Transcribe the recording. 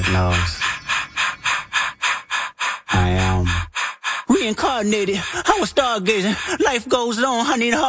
God knows. I am reincarnated. I was stargazing. Life goes on. I need a